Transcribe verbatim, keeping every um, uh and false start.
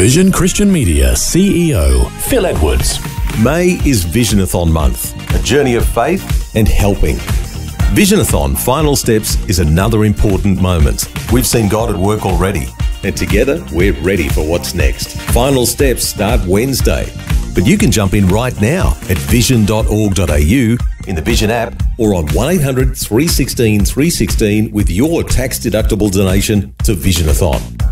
Vision Christian Media C E O Phil Edwards. May is Visionathon month, a journey of faith and helping. Visionathon Final Steps is another important moment. We've seen God at work already, and together we're ready for what's next. Final Steps start Wednesday, but you can jump in right now at vision dot org dot a u, in the Vision app, or on one eight hundred three one six three one six with your tax-deductible donation to Visionathon.